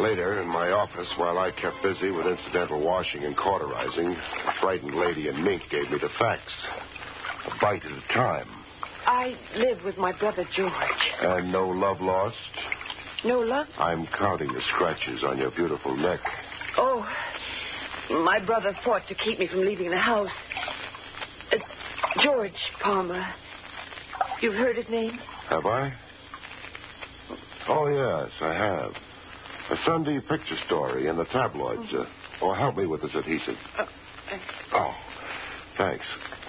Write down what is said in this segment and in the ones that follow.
Later, in my office, while I kept busy with incidental washing and cauterizing, a frightened lady in mink gave me the facts. A bite at a time. I live with my brother, George. And no love lost? No love? I'm counting the scratches on your beautiful neck. Oh, my brother fought to keep me from leaving the house. George Palmer. You've heard his name? Have I? Oh, yes, I have. A Sunday picture story in the tabloids. Help me with this adhesive. Oh, thanks.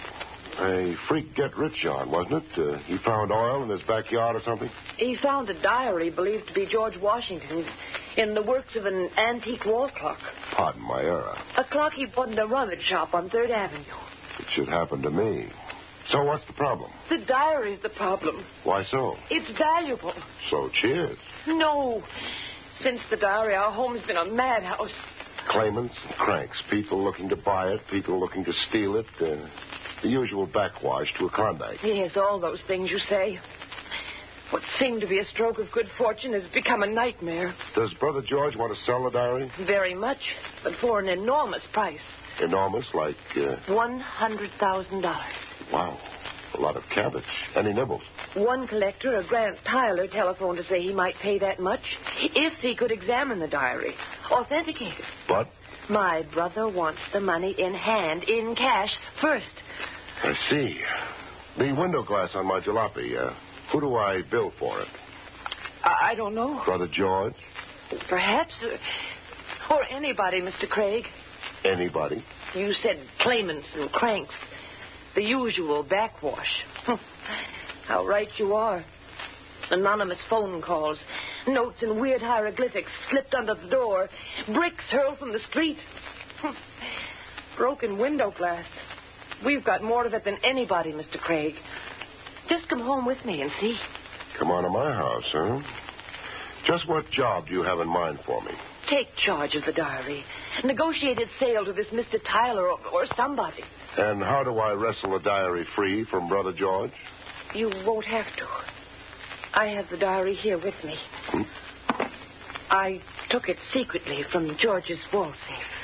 A freak get-rich-on, wasn't it? He found oil in his backyard or something? He found a diary believed to be George Washington's in the works of an antique wall clock. Pardon my error. A clock he bought in a rummage shop on 3rd Avenue. It should happen to me. So what's the problem? The diary's the problem. Why so? It's valuable. So cheers. No. Since the diary, our home's been a madhouse. Claimants and cranks, people looking to buy it, people looking to steal it. The usual backwash to a Klondike. Yes, all those things you say. What seemed to be a stroke of good fortune has become a nightmare. Does Brother George want to sell the diary? Very much, but for an enormous price. Enormous, like... $100,000. Wow, a lot of cabbage. Any nibbles? One collector, a Grant Tyler, telephoned to say he might pay that much if he could examine the diary, authenticate it. But? My brother wants the money in hand, in cash, first. I see. The window glass on my jalopy, who do I bill for it? I don't know. Brother George? Perhaps. Or anybody, Mr. Craig. Anybody? You said claimants and cranks. The usual backwash. How right you are. Anonymous phone calls, notes in weird hieroglyphics slipped under the door, bricks hurled from the street. Broken window glass. We've got more of it than anybody, Mr. Craig. Just come home with me and see. Come on to my house, huh? Just what job do you have in mind for me? Take charge of the diary. Negotiated sale to this Mr. Tyler or somebody. And how do I wrestle the diary free from Brother George? You won't have to. I have the diary here with me. I took it secretly from George's wall safe.